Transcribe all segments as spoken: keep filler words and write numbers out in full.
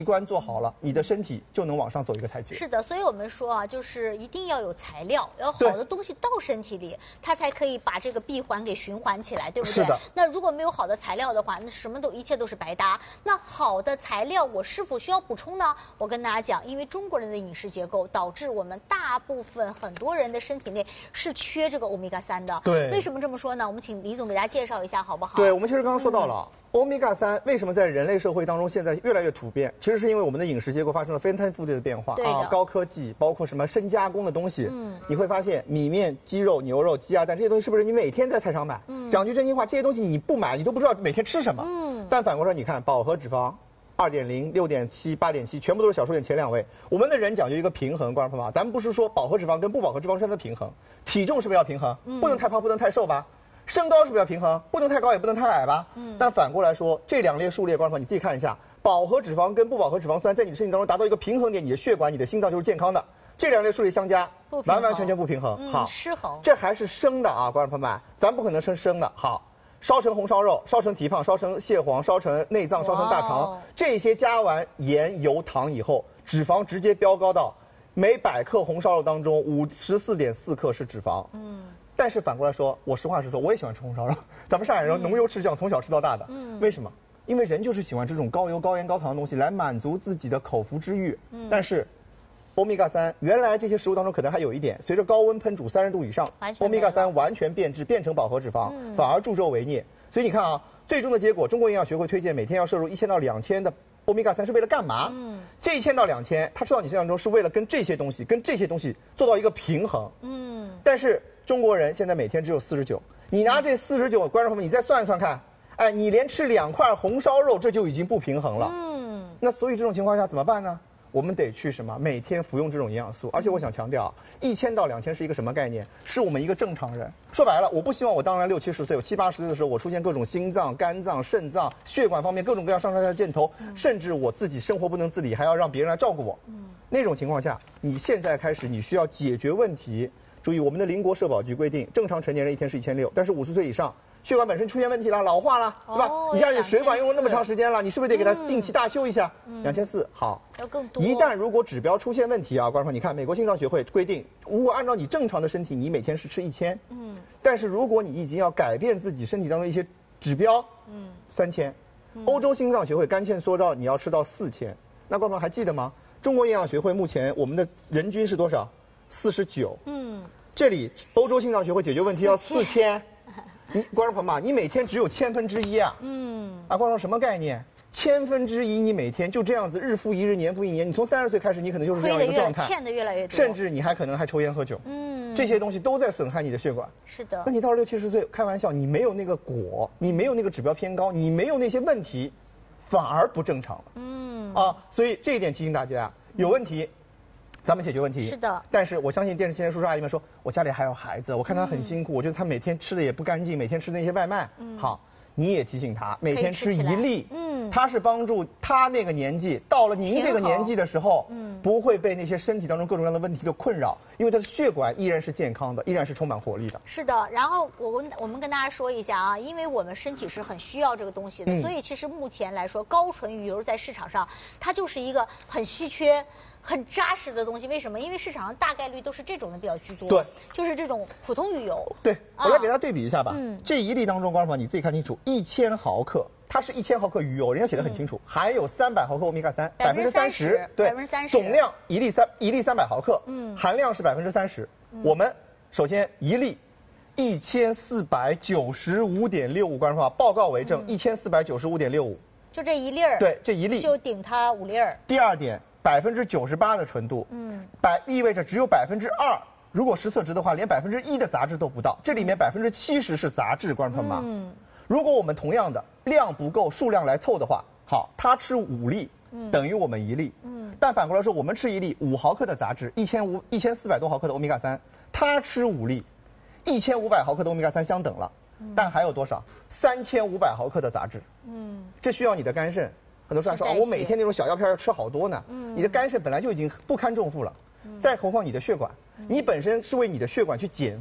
关做好了，你的身体就能往上走一个台阶。 是的，所以我们说啊，就是一定要有材料，要好的东西到身体里，它才可以把这个闭环给循环起来，对不对？ 是的。 那如果没有好的材料的话，那什么都一切都是白搭。那好的材料我是否需要补充呢？我跟大家讲，因为中国人的饮食结构导致我们大部分很多人的身体内是缺这个欧米伽三的。 对。 为什么这么说呢？我们请李总给大家介绍一下好不好？ 对，我们其实刚刚说到了。嗯欧米伽三为什么在人类社会当中现在越来越普遍？其实是因为我们的饮食结构发生了翻天覆地的变化啊，高科技，包括什么深加工的东西。嗯，你会发现米面、鸡肉、牛肉、鸡鸭蛋这些东西是不是你每天在菜场买？嗯，讲句真心话，这些东西你不买，你都不知道每天吃什么。嗯，但反过来你看，饱和脂肪。二点零、六点七、八点七，全部都是小数点前两位。我们的人讲究一个平衡，观众朋友们，咱们不是说饱和脂肪跟不饱和脂肪之间的平衡，体重是不是要平衡？不能太胖，不能太瘦吧？身高是不是要平衡？不能太高，也不能太矮吧？嗯。但反过来说，这两列数列，观众朋友你自己看一下，饱和脂肪跟不饱和脂肪酸在你的身体当中达到一个平衡点，你的血管、你的心脏就是健康的。这两列数列相加，完完全全不平衡。 嗯、 好， 失衡。 这还是生的啊，观众朋友们，咱不可能生生的。好。烧成红烧肉，烧成蹄膀，烧成蟹黄，烧成内脏，烧成大肠，这些加完盐、油、糖以后，脂肪直接飙高到每百克红烧肉当中五十四点四克是脂肪。嗯，但是反过来说，我实话实说，我也喜欢吃红烧肉。咱们上海人浓油赤酱，从小吃到大的。嗯，为什么？因为人就是喜欢这种高油、高盐、高糖的东西来满足自己的口腹之欲。嗯，但是。欧米伽三，原来这些食物当中可能还有一点，随着高温烹煮三十度以上，欧米伽三完全变质，变成饱和脂肪，嗯、反而助纣为虐。所以你看啊，最终的结果，中国营养学会推荐每天要摄入一千到两千的欧米伽三是为了干嘛？嗯，这一千到两千，它吃到你身上中是为了跟这些东西、跟这些东西做到一个平衡。嗯，但是中国人现在每天只有四十九，你拿这四十九，观众朋友们，你再算一算看，哎，你连吃两块红烧肉，这就已经不平衡了。嗯，那所以这种情况下怎么办呢？我们得去什么？每天服用这种营养素，而且我想强调，一千到两千是一个什么概念？是我们一个正常人。说白了，我不希望我当然六七十岁、有七八十岁的时候，我出现各种心脏、肝脏、肾脏、血管方面各种各样上上下下箭头，嗯、甚至我自己生活不能自理，还要让别人来照顾我。嗯，那种情况下，你现在开始，你需要解决问题。注意，我们的邻国社保局规定，正常成年人一天是一千六，但是五十岁以上。血管本身出现问题了，老化了，对吧？哦、你家里水管用了那么长时间了，你是不是得给它定期大修一下？两千四，好， 要更多。 一旦如果指标出现问题啊，观众朋友，你看美国心脏学会规定，如果按照你正常的身体，你每天是吃一千，嗯，但是如果你已经要改变自己身体当中一些指标，嗯，三千。欧洲心脏学会干欠说到你要吃到四千，那观众还记得吗？中国营养学会目前我们的人均是多少？四十九。嗯，这里欧洲心脏学会解决问题要四千。你观众朋友们，你每天只有千分之一啊！嗯，啊，观众什么概念？千分之一，你每天就这样子日复一日，年复一年。你从三十岁开始，你可能就是这样一个状态， 欠的越来越多， 甚至你还可能还抽烟喝酒。嗯，这些东西都在损害你的血管。 是的。 那你到了六七十岁，开玩笑，你没有那个果，你没有那个指标偏高，你没有那些问题，反而不正常了。嗯，啊，所以这一点提醒大家，有问题。咱们解决问题是的， 但是我相信电视前的叔叔阿姨们说，我家里还有孩子，我看他很辛苦，嗯、我觉得他每天吃的也不干净，每天吃那些外卖。嗯，好，你也提醒他每天吃一粒，嗯，他是帮助他那个年纪到了您这个年纪的时候，嗯，不会被那些身体当中各种各样的问题的困扰，因为他的血管依然是健康的，依然是充满活力的。 是的，然后我们我们跟大家说一下啊，因为我们身体是很需要这个东西的，嗯、所以其实目前来说，高纯鱼油在市场上它就是一个很稀缺。很扎实的东西，为什么？因为市场上大概率都是这种的比较居多， 对， 就是这种普通鱼油。 对，我来给大家对比一下吧。嗯，这一粒当中，观众朋友你自己看清楚，一千毫克，它是一千毫克鱼油，人家写的很清楚，含有三百毫克欧米伽三，百分之三十，对， 百分之三十， 总量一粒三一粒三百毫克，嗯，含量是百分之三十。我们首先一粒一千四百九十五点六五，观众朋友报告为证，一千四百九十五点六五， 就这一粒儿， 对，这一粒就顶它五粒儿。 第二点。百分之九十八的纯度，嗯，百意味着只有百分之二，如果实测值的话，连百分之一的杂质都不到。这里面百分之七十是杂质，观众朋友们。嗯，如果我们同样的量不够，数量来凑的话，好，他吃五粒，嗯，等于我们一粒，嗯，但反过来说，我们吃一粒五毫克的杂质，一千五一千四百多毫克的欧米伽三，他吃五粒，一千五百毫克的欧米伽三相等了，嗯、但还有多少？三千五百毫克的杂质，嗯，这需要你的肝肾。很多人说啊，我每天那种小药片要吃好多呢。嗯，你的肝肾本来就已经不堪重负了，嗯、再何况你的血管，嗯、你本身是为你的血管去减负，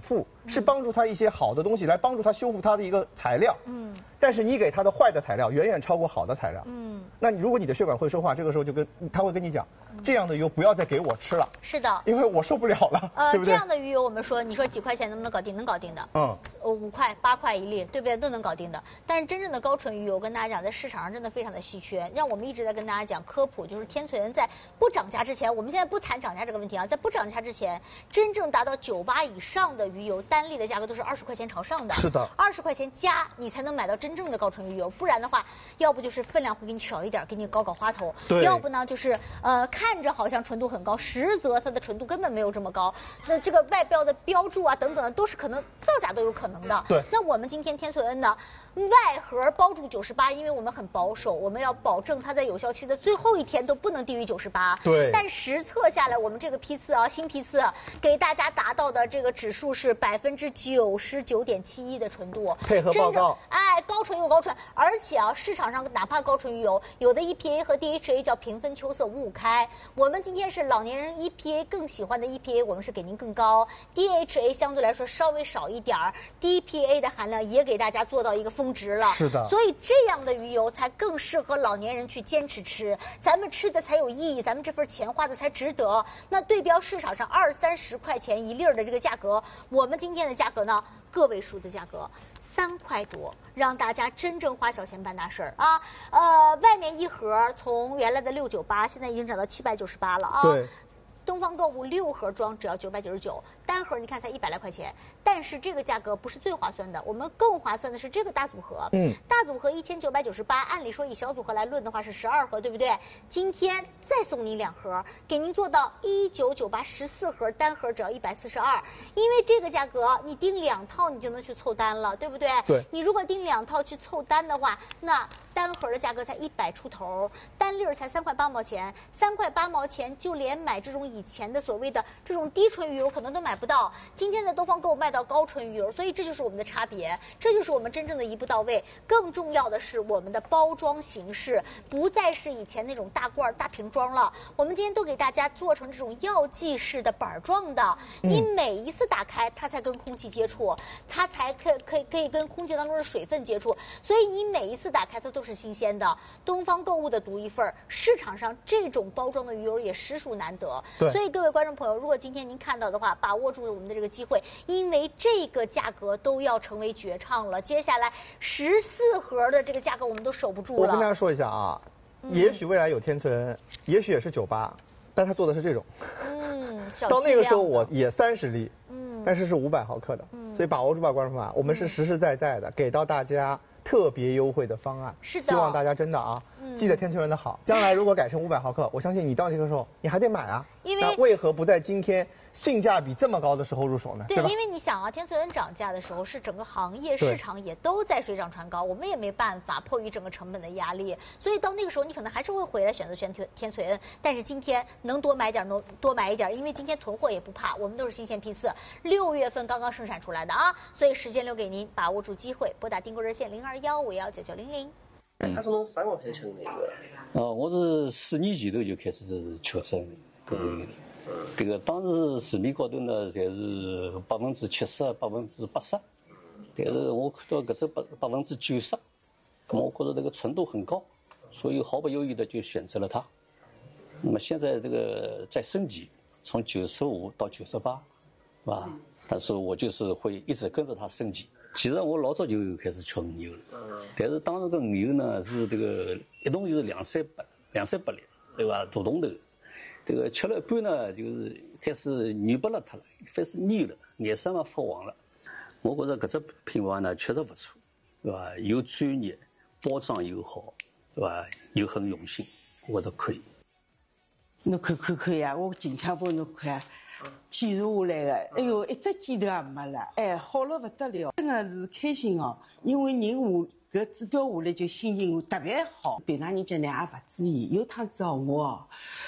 是帮助它一些好的东西来帮助它修复它的一个材料。嗯，但是你给它的坏的材料远远超过好的材料。嗯，那如果你的血管会说话，这个时候就跟他会跟你讲，这样的油不要再给我吃了。 是的， 因为我受不了了， 呃， 对不对？ 这样的鱼油我们说，你说几块钱能不能搞定？能搞定的。 嗯， 呃，五块、八块一粒，对不对？都能搞定的。但是真正的高纯鱼油，我跟大家讲，在市场上真的非常的稀缺。让我们一直在跟大家讲科普，就是天萃恩在不涨价之前，我们现在不谈涨价这个问题啊，在不涨价之前，真正达到九八以上的鱼油，单粒的价格都是二十块钱朝上的。 是的， 二十块钱加你才能买到真正的高纯鱼油，不然的话，要不就是分量会给你少一点，给你搞搞花头； 对， 要不呢就是呃看着好像纯度很高，实则它的纯度根本没有这么高。那这个外标的标注啊等等的都是可能造假都有可能的。 对， 那我们今天天萃恩呢？外盒包注九十八，因为我们很保守，我们要保证它在有效期的最后一天都不能低于九十八。 对。 但实测下来，我们这个批次啊，新批次、啊、给大家达到的这个指数是百分之九十九点七一的纯度， 配合报告， 哎，高纯又高纯，而且啊，市场上哪怕高纯鱼油，有的 E P A 和 D H A 叫平分秋色五五开。我们今天是老年人 E P A 更喜欢的 E P A， 我们是给您更高 ，D H A 相对来说稍微少一点儿 ，D P A 的含量也给大家做到一个峰值了。 是的， 所以这样的鱼油才更适合老年人去坚持吃，咱们吃的才有意义，咱们这份钱花的才值得。那对标市场上二三十块钱一粒儿的这个价格，我们今天的价格呢，个位数的价格。三块多，让大家真正花小钱办大事儿啊！呃，外面一盒从原来的六九八，现在已经涨到七百九十八了啊。 对。 东方购物六盒装只要九百九十九，单盒你看才一百来块钱，但是这个价格不是最划算的，我们更划算的是这个大组合。嗯，大组合一千九百九十八，按理说以小组合来论的话是十二盒，对不对？今天再送你两盒，给您做到一九九八，十四盒，单盒只要一百四十二。因为这个价格，你订两套你就能去凑单了，对不对？ 对。 你如果订两套去凑单的话，那单盒的价格才一百出头，单粒儿才三块八毛钱，三块八毛钱就连买这种以前的所谓的这种低纯鱼油可能都买不到。今天的东方购物卖到高纯鱼油，所以这就是我们的差别，这就是我们真正的一步到位。更重要的是我们的包装形式不再是以前那种大罐大瓶装了，我们今天都给大家做成这种药剂式的板状的，你每一次打开它才跟空气接触，它才可可以可以跟空气当中的水分接触，所以你每一次打开它都是新鲜的。东方购物的独一份，市场上这种包装的鱼油也实属难得。 对， 所以各位观众朋友，如果今天您看到的话，把握住我们的这个机会，因为这个价格都要成为绝唱了。接下来十四盒的这个价格我们都守不住了。 我跟大家说一下啊，嗯、也许未来有天萃恩，也许也是九八，但他做的是这种。 嗯， 到那个时候我也三十粒，嗯，但是是五百毫克的，嗯，所以把握住吧，观众朋友，我们是实实在在的给到大家特别优惠的方案。 是的， 希望大家真的啊，嗯、记得天萃恩的好。将来如果改成五百毫克，我相信你到那个时候你还得买啊。 因为那为何不在今天性价比这么高的时候入手呢？ 对， 对吧？ 因为你想啊，天萃恩涨价的时候是整个行业市场也都在水涨船高，我们也没办法，迫于整个成本的压力，所以到那个时候你可能还是会回来选择选天天萃恩。但是今天能多买点多多买一点，因为今天囤货也不怕，我们都是新鲜批次，六月份刚刚生产出来的啊，所以时间留给您，把握住机会，拨打订购热线零二幺五幺九九零零。 他是从啥时候开始吃那个？ 哦，我是四年前头就开始吃生的。嗯，这个当时市面高头呢，侪是百分之七十、百分之八十，但是我看到搿只百百分之九十，那么我觉得这个纯度很高，所以毫不犹豫的就选择了它。那么现在这个在升级，从九十五到九十八，是吧？但是我就是会一直跟着它升级。其实我老早就开始吃鱼油了，但是当时个鱼油呢是这个一桶就是两三百两三百粒，对吧？大桶头，这个吃了一半呢，就是开始软不拉塌了，开始腻了，颜色嘛发黄了。我觉得搿只品牌呢确实不错，对吧？又专业，包装又好，对吧？又很用心，我觉得可以。 侬看看看呀，我近腔帮侬看。检查下来的，哎呦，一只检头也没了，哎，好了不得了，真的是开心哦。因为人下搿指标下来就心情特别好。平常人家呢也勿注意，有趟子哦我哦，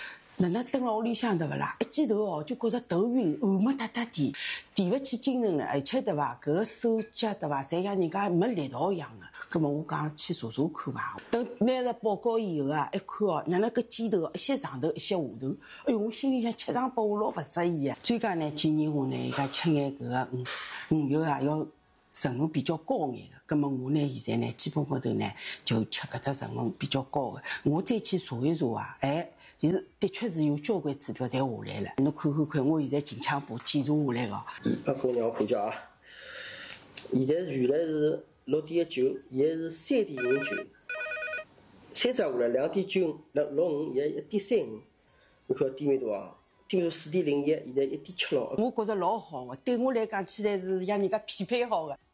哪能蹲辣屋里向对勿啦？一记头哦，就觉着头晕，汗没哒哒滴，提勿起精神来，而且对伐？搿个手脚对伐，侪像人家没力道一样的。葛末我讲去查查看伐。等拿着报告以后啊，一看哦，哪能搿肩头一些上头，一些下头，哎哟，我心里想吃上拨我老勿适意啊。专家呢建议我呢，伊讲吃眼搿个鱼鱼油啊，要成分比较高眼的。葛末我呢现在呢，基本高头呢就吃搿只成分比较高的。我再去查一查啊，哎。其实的确是有交关指标侪下来了，侬看看看，我现在近腔部检查下来个。 阿哥让我看叫啊，现在原来是六点九，现在是三点零九，参差下来两点九六六五，现在一点三五。我看低密度啊，低密度四点零一，现在一点七六。 我觉着老好个，对我来讲起来是让人家匹配好个。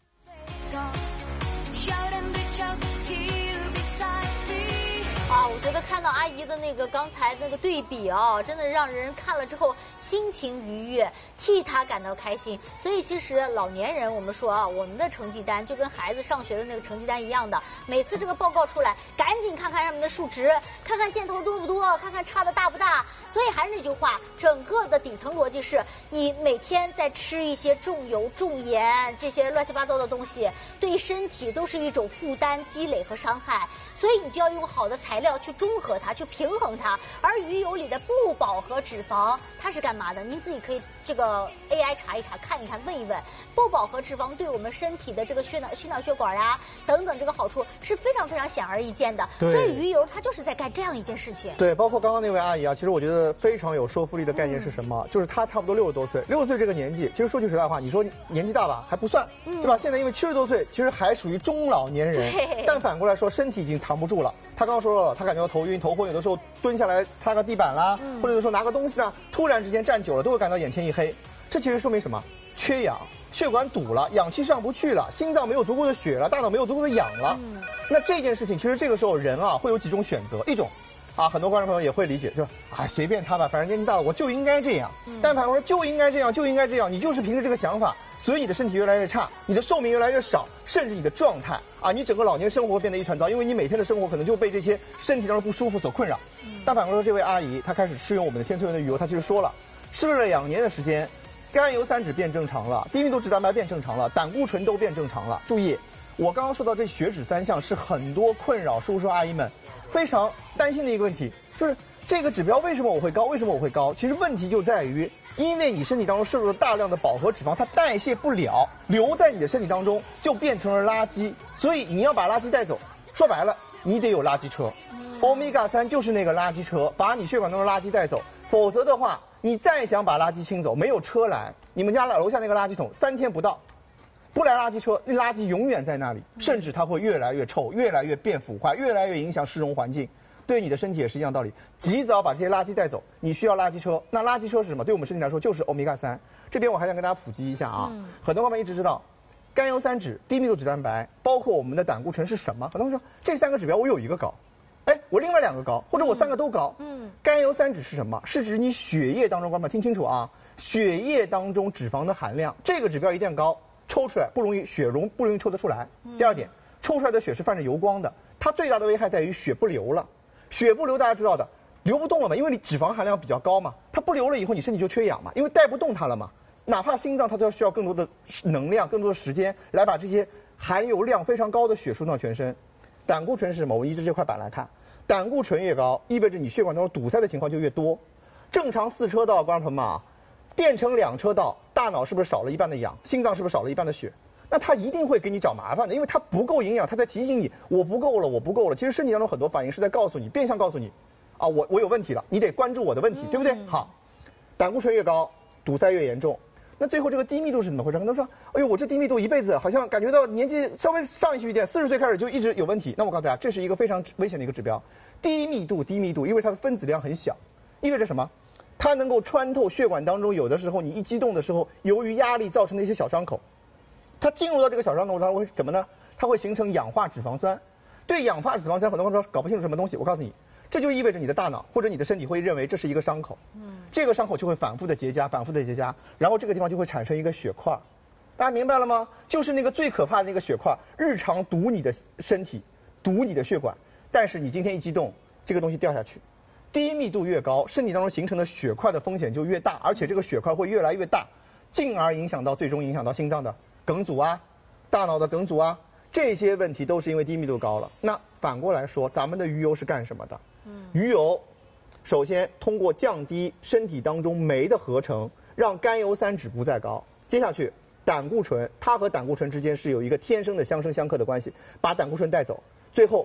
啊，我觉得看到阿姨的那个刚才那个对比啊，真的让人看了之后心情愉悦，替她感到开心。所以其实老年人，我们说啊，我们的成绩单就跟孩子上学的那个成绩单一样的，每次这个报告出来，赶紧看看上面的数值，看看箭头多不多，看看差的大不大。所以还是那句话，整个的底层逻辑是你每天在吃一些重油重盐这些乱七八糟的东西，对身体都是一种负担、积累和伤害。所以你就要用好的材料去中和它，去平衡它。而鱼油里的不饱和脂肪，它是干嘛的？您自己可以这个 A I 查一查、看一看、问一问。不饱和脂肪对我们身体的这个血脑、心脑血管呀、啊、等等这个好处是非常非常显而易见的。所以鱼油它就是在干这样一件事情。 对，包括刚刚那位阿姨啊，其实我觉得非常有说服力的概念是什么？嗯、就是她差不多六十多岁，六十岁这个年纪，其实说句实在话，你说年纪大吧还不算，嗯、对吧？现在因为七十多岁，其实还属于中老年人，但反过来说，身体已经扛不住了。他刚刚说了，他感觉到头晕、头昏，有的时候蹲下来擦个地板啦，嗯、或者有时候拿个东西呢，突然之间站久了，都会感到眼前一黑。这其实说明什么？缺氧，血管堵了，氧气上不去了，心脏没有足够的血了，大脑没有足够的氧了。嗯、那这件事情，其实这个时候人啊会有几种选择，一种。啊，很多观众朋友也会理解，就是哎随便他吧，反正年纪大了，我就应该这样。嗯、但反过来说就应该这样，就应该这样，你就是凭着这个想法，所以你的身体越来越差，你的寿命越来越少，甚至你的状态啊，你整个老年生活变得一团糟，因为你每天的生活可能就被这些身体当中不舒服所困扰。嗯、但反过来说，这位阿姨她开始试用我们的天萃源的鱼油，她其实说了，试了两年的时间，甘油三酯变正常了，低密度脂蛋白变正常了，胆固醇都变正常了。注意，我刚刚说到这血脂三项是很多困扰叔叔阿姨们非常担心的一个问题。就是这个指标为什么我会高？为什么我会高？其实问题就在于，因为你身体当中摄入了大量的饱和脂肪，它代谢不了，留在你的身体当中就变成了垃圾。所以你要把垃圾带走，说白了，你得有垃圾车。欧米伽三就是那个垃圾车，把你血管当中的垃圾带走。否则的话，你再想把垃圾清走，没有车来，你们家楼下那个垃圾桶三天不到，不来垃圾车，那垃圾永远在那里，甚至它会越来越臭，越来越变腐坏，越来越影响市容环境。对你的身体也是一样道理，及早把这些垃圾带走。你需要垃圾车，那垃圾车是什么？对我们身体来说就是欧米伽三。这边我还想跟大家普及一下啊，嗯、很多朋友们一直知道，甘油三酯、低密度脂蛋白，包括我们的胆固醇是什么？很多人说这三个指标我有一个高，哎，我另外两个高，或者我三个都高。嗯，甘油三酯是什么？是指你血液当中，观众们听清楚啊，血液当中脂肪的含量，这个指标一定高，抽出来不容易血容不容易抽得出来。嗯、第二点，抽出来的血是泛着油光的，它最大的危害在于血不流了。血不流，大家知道的，流不动了嘛，因为你脂肪含量比较高嘛，它不流了以后，你身体就缺氧嘛，因为带不动它了嘛。哪怕心脏它都要需要更多的能量、更多的时间来把这些含油量非常高的血输到全身。胆固醇是什么？我们依着这块板来看，胆固醇越高，意味着你血管当中堵塞的情况就越多。正常四车道，观众朋友们啊，变成两车道，大脑是不是少了一半的氧？心脏是不是少了一半的血？那它一定会给你找麻烦的，因为它不够营养，它在提醒你我不够了，我不够了。其实身体当中很多反应是在告诉你，变相告诉你，啊，我我有问题了，你得关注我的问题，对不对？好，胆固醇越高，堵塞越严重。那最后这个低密度是怎么回事？很多人说，哎呦，我这低密度一辈子好像感觉到年纪稍微上去一点，四十岁开始就一直有问题。那我告诉大家，这是一个非常危险的一个指标。低密度，低密度，因为它的分子量很小，意味着什么？它能够穿透血管当中，有的时候你一激动的时候，由于压力造成的一些小伤口。它进入到这个小伤口上会什么呢？它会形成氧化脂肪酸。对氧化脂肪酸，很多人说搞不清楚什么东西。我告诉你，这就意味着你的大脑或者你的身体会认为这是一个伤口。嗯，这个伤口就会反复的结痂，反复的结痂，然后这个地方就会产生一个血块。大家明白了吗？就是那个最可怕的那个血块，日常堵你的身体，堵你的血管。但是你今天一激动，这个东西掉下去， 低密度越高，身体当中形成的血块的风险就越大，而且这个血块会越来越大，进而影响到最终影响到心脏的梗阻啊、大脑的梗阻啊，这些问题都是因为低密度高了。那反过来说，咱们的鱼油是干什么的？嗯，鱼油首先通过降低身体当中酶的合成，让甘油三酯不再高。接下去，胆固醇它和胆固醇之间是有一个天生的相生相克的关系，把胆固醇带走，最后